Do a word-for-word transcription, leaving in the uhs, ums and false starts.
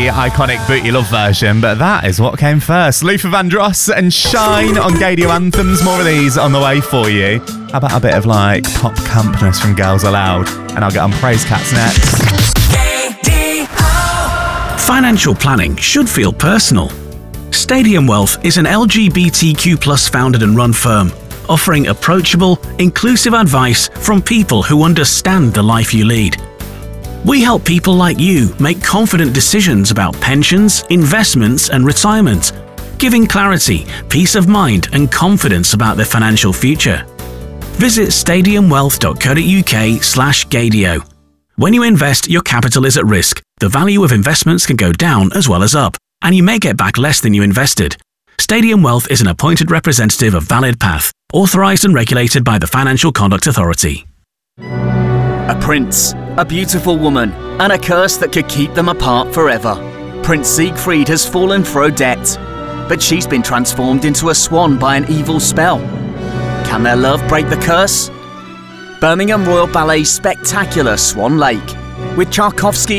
the iconic Booty Love version, but that is what came first. Luther Vandross and Shine on Gaydio Anthems. More of these on the way for you. How about a bit of like pop campness from Girls Aloud? And I'll get on Praise Cats next. Financial planning should feel personal. Stadium Wealth is an L G B T Q plus founded and run firm, offering approachable, inclusive advice from people who understand the life you lead. We help people like you make confident decisions about pensions, investments, and retirement, giving clarity, peace of mind, and confidence about their financial future. Visit stadium wealth dot co dot uk slash Gaydio. When you invest, your capital is at risk. The value of investments can go down as well as up, and you may get back less than you invested. Stadium Wealth is an appointed representative of Valid Path, authorised and regulated by the Financial Conduct Authority. A prince, a beautiful woman, and a curse that could keep them apart forever. Prince Siegfried has fallen for Odette, but she's been transformed into a swan by an evil spell. Can their love break the curse? Birmingham Royal Ballet's spectacular Swan Lake, with Tchaikovsky